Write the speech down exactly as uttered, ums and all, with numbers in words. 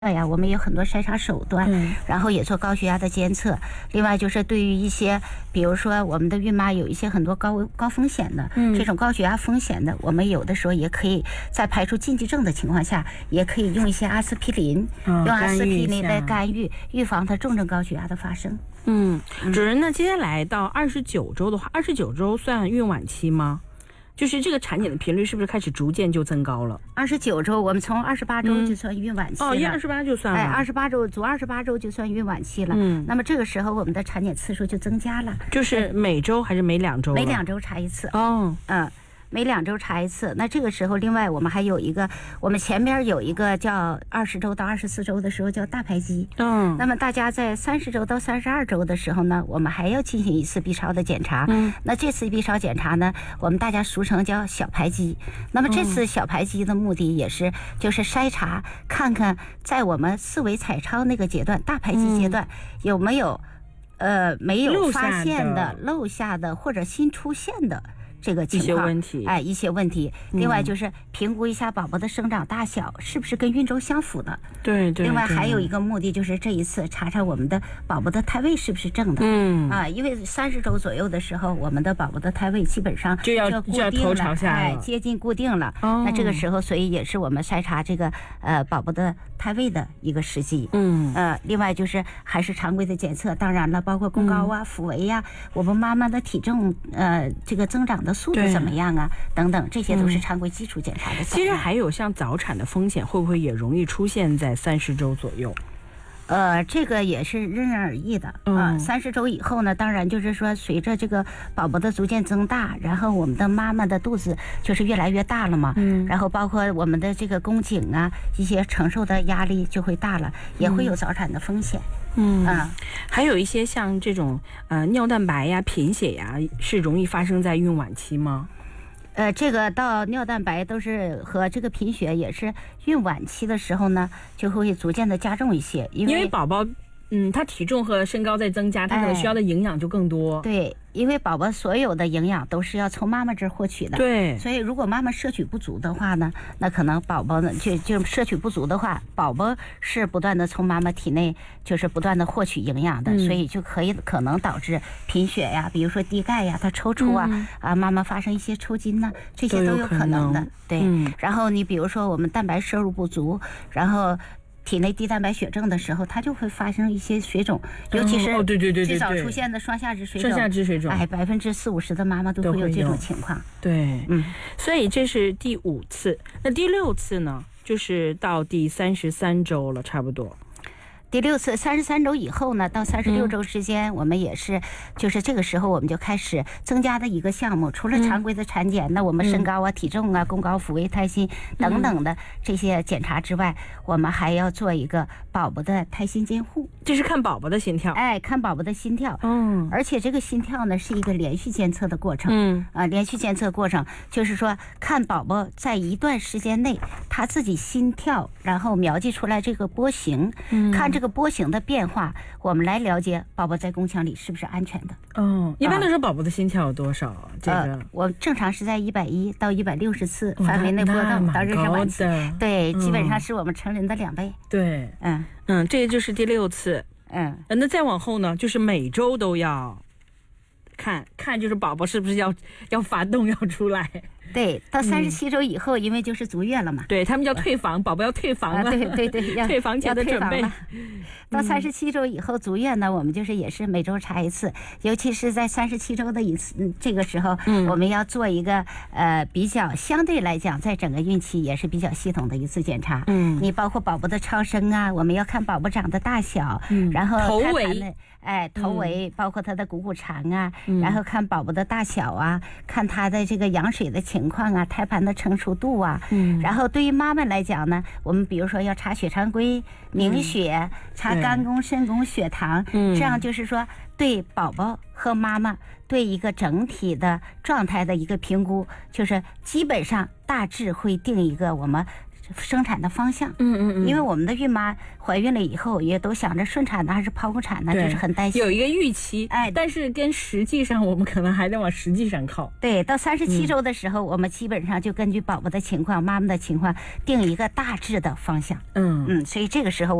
呀，我们有很多筛查手段， 嗯、 然后也做高血压的监测。另外就是对于一些，比如说我们的孕妈有一些很多高高风险的、嗯、这种高血压风险的，我们有的时候也可以在排除禁忌症的情况下，也可以用一些阿司匹林， 哦、 用阿司匹林来干预，预防它重症高血压的发生。 嗯，主任，那接下来到二十九周的话，二十九周算孕晚期吗？就是这个产检的频率是不是开始逐渐就增高了？ 二十九周，我们从二十八周就算孕晚期了。 嗯、哦，二十八就算了。 哎，二十八周足二十八周就算孕晚期了。嗯，那么这个时候我们的产检次数就增加了。 就是每周还是每两周？ 每两周查一次。 哦， 嗯。每两周查一次，那这个时候，另外我们还有一个，我们前面有一个叫二十周到二十四周的时候叫大排畸， 嗯， 那么大家在三十周到三十二周的时候呢，我们还要进行一次 B 超的检查，嗯，那这次 B 超检查呢，我们大家俗称叫小排畸，那么这次小排畸的目的也是就是筛查，看看在我们四维彩超那个阶段，大排畸阶段、嗯、有没有，呃，没有发现的、漏下的或者新出现的。这个情况， 一些问题， 哎，一些问题。另外就是评估一下宝宝的生长大小、嗯、是不是跟孕周相符的。 对 对, 对。 另外还有一个目的就是这一次查查我们的宝宝的胎位是不是正的。 嗯啊，因为三十周左右的时候，我们的宝宝的胎位基本上就要固定了， 就要头朝下了， 哎，接近固定了。哦。那这个时候，所以也是我们筛查这个呃宝宝的胎位的一个时机。 嗯。 呃，另外就是还是常规的检测，当然了，包括宫高啊、腹围呀、啊，我们妈妈的体重呃这个增长的速度怎么样啊？等等，这些都是常规基础检查的、嗯。 其实还有像早产的风险，会不会也容易出现在三十周左右？ 呃，这个也是因人而异的啊。三十周以后呢，当然就是说，随着这个宝宝的逐渐增大，然后我们的妈妈的肚子就是越来越大了嘛，嗯，然后包括我们的这个宫颈啊，一些承受的压力就会大了，也会有早产的风险。 嗯啊，还有一些像这种呃尿蛋白呀、贫血呀，是容易发生在孕晚期吗？ 呃，这个到尿蛋白都是和这个贫血也是孕晚期的时候呢，就会逐渐的加重一些，因为因为宝宝，嗯，他体重和身高在增加，他可能需要的营养就更多。 哎、对，因为宝宝所有的营养都是要从妈妈这儿获取的。 对， 所以如果妈妈摄取不足的话呢，那可能宝宝呢就就摄取不足的话，宝宝是不断的从妈妈体内就是不断的获取营养的，嗯、所以就可以可能导致贫血呀，比如说低钙呀，它抽搐啊、嗯、啊，妈妈发生一些抽筋呐，这些都有可能的。对、嗯，然后你比如说我们蛋白摄入不足，然后。体内低蛋白血症的时候，它就会发生一些水肿，尤其是最早出现的双下肢水肿。 双下肢水肿， 哎，百分之四五十的妈妈都会有这种情况。 对，嗯，所以这是第五次，那第六次呢，就是到第三十三周了，差不多。 第六次三十三周以后呢，到三十六周之间、嗯，我们也是，就是这个时候我们就开始增加的一个项目。除了常规的产检，嗯、那我们身高啊、体重啊、宫高、腹围、胎心等等的这些检查之外，嗯、我们还要做一个宝宝的胎心监护， 这是看宝宝的心跳。 哎，看宝宝的心跳。 嗯， 而且这个心跳呢是一个连续监测的过程。 嗯啊，连续监测过程就是说，看宝宝在一段时间内他自己心跳，然后描记出来这个波形，嗯、看这。这个波形的变化，我们来了解宝宝在宫腔里是不是安全的。 哦，一般来说，宝宝的心跳有多少？啊、这个、呃、 我正常是在一百一到一百六十次范围内波动，到妊娠晚期。对、嗯，基本上是我们成人的两倍。 对， 嗯嗯，这就是第六次。 嗯， 那再往后呢，就是每周都要看看，就是宝宝是不是要要发动要出来。 对，到三十七周以后、嗯，因为就是足月了嘛， 对他们叫退房，宝宝要退房了， 啊、对对对，要退房前的准备。 到三十七周以后足月呢，我们就是也是每周查一次，尤其是在三十七周的一次、嗯、这个时候、嗯，我们要做一个呃比较相对来讲，在整个孕期也是比较系统的一次检查。嗯，你包括宝宝的超声啊，我们要看宝宝长的大小，嗯，然后头围， 哎，头围、嗯、包括他的股骨长啊、嗯，然后看宝宝的大小啊，看他的这个羊水的情况啊，胎盘的成熟度啊，嗯，然后对于妈妈来讲呢，我们比如说要查血常规、凝血、嗯、查肝功、肾功、血糖，嗯，这样就是说对宝宝和妈妈对一个整体的状态的一个评估，就是基本上大致会定一个我们生产的方向。 嗯嗯嗯， 因为我们的孕妈怀孕了以后，也都想着顺产呢还是剖宫产呢，就是很担心， 有一个预期。 哎， 但是跟实际上我们可能还得往实际上靠。 对，到三十七周的时候，嗯、我们基本上就根据宝宝的情况、妈妈的情况，定一个大致的方向。 嗯嗯，所以这个时候。